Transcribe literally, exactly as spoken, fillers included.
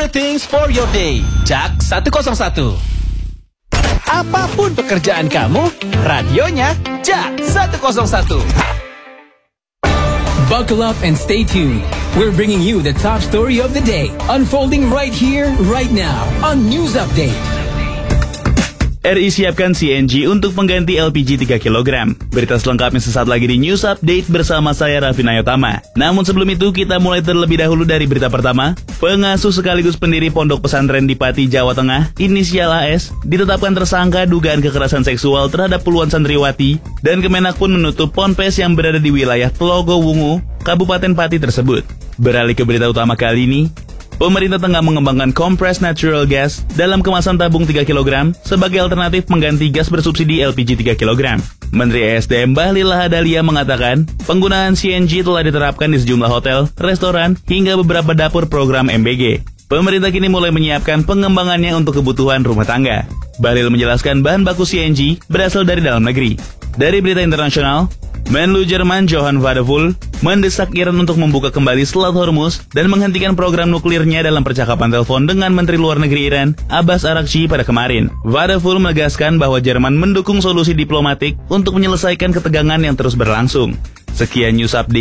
things for your day. Jak seratus satu. Apapun pekerjaan kamu, radionya Jak seratus satu. Buckle up and stay tuned. We're bringing you the top story of the day, unfolding right here, right now, on News Update. R I siapkan C N G untuk pengganti L P G tiga kilogram. Berita selengkapnya sesaat lagi di News Update bersama saya Raffi Nayotama. Namun sebelum itu kita mulai terlebih dahulu dari berita pertama. Pengasuh sekaligus pendiri Pondok Pesantren di Pati, Jawa Tengah, inisial A S, ditetapkan tersangka dugaan kekerasan seksual terhadap puluhan santriwati, dan Kemenak pun menutup ponpes yang berada di wilayah Tlogowungu, Kabupaten Pati tersebut. Beralih ke berita utama kali ini. Pemerintah tengah mengembangkan compressed natural gas dalam kemasan tabung tiga kilogram sebagai alternatif pengganti gas bersubsidi L P G tiga kilogram. Menteri E S D M Bahlil Lahadalia mengatakan, penggunaan C N G telah diterapkan di sejumlah hotel, restoran, hingga beberapa dapur program M B G. Pemerintah kini mulai menyiapkan pengembangannya untuk kebutuhan rumah tangga. Bahlil menjelaskan bahan baku C N G berasal dari dalam negeri. Dari berita internasional, Menlu Jerman Johann Vadeful mendesak Iran untuk membuka kembali Selat Hormuz dan menghentikan program nuklirnya dalam percakapan telepon dengan Menteri Luar Negeri Iran, Abbas Araghchi pada kemarin. Vadeful menegaskan bahwa Jerman mendukung solusi diplomatik untuk menyelesaikan ketegangan yang terus berlangsung. Sekian News Update.